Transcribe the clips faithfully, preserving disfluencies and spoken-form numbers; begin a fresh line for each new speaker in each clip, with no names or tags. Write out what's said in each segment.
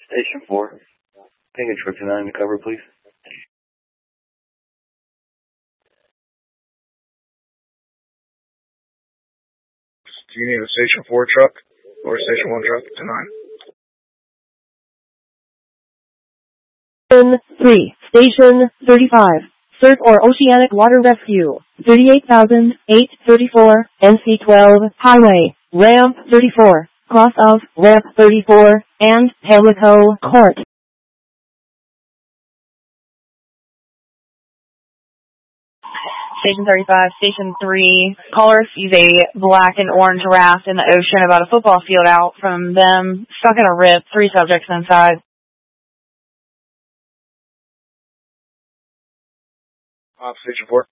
Station four. Ping a truck to nine to cover, please.
Do you need a Station four truck or a Station one truck to nine?
Station three. Station thirty-five. Surf or Oceanic Water Rescue. thirty-eight thousand eight hundred thirty-four. N C twelve. Highway. Ramp thirty-four. Cross of Ramp thirty-four and Pamlico Court.
Station thirty-five, Station three. Caller sees a black and orange raft in the ocean about a football field out from them, stuck in a rip, three subjects inside.
Uh, Station four.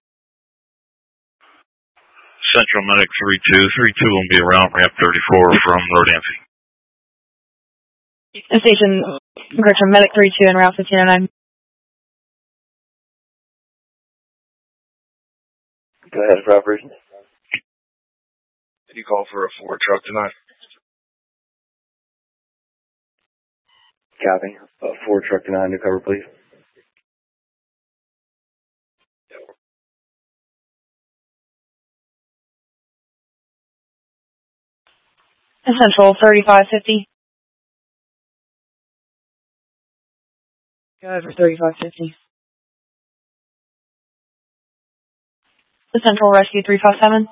Central Medic three two. three two will be around ramp thirty-four from Rodanthe.
Station, correction, Medic three two and Route fifteen oh nine.
Go ahead for operations.
Did you call for a four truck tonight?
Copy. Uh, four truck to nine to cover, please.
Central thirty-five fifty. Go ahead for thirty-five fifty. The Central Rescue three five seven.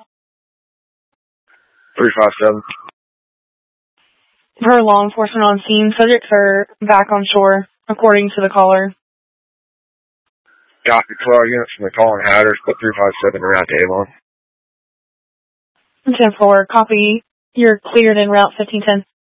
three five seven.
Per law enforcement on scene, subjects are back on shore, according to the caller.
Copy. twelve units from the calling Hatters, put three five seven around to Avon.
ten four, copy. You're cleared en route fifteen ten.